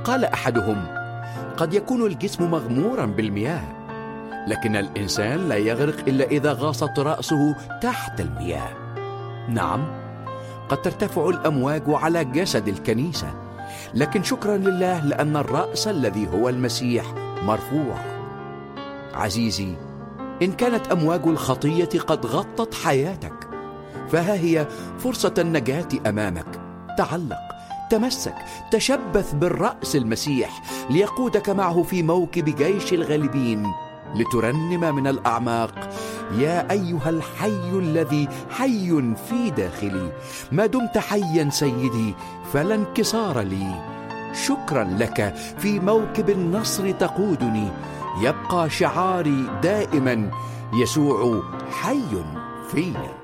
قال أحدهم: قد يكون الجسم مغمورا بالمياه، لكن الإنسان لا يغرق إلا إذا غاصت رأسه تحت المياه. نعم، قد ترتفع الأمواج على جسد الكنيسة، لكن شكرا لله لأن الرأس الذي هو المسيح مرفوع. عزيزي، إن كانت أمواج الخطية قد غطت حياتك، فها هي فرصة النجاة أمامك. تعلق، تمسك، تشبث بالرأس المسيح ليقودك معه في موكب جيش الغالبين، لترنم من الأعماق: يا أيها الحي الذي حي في داخلي، ما دمت حيا سيدي فلا انكسار لي. شكرا لك في موكب النصر تقودني، يبقى شعاري دائما: يسوع حي فيا.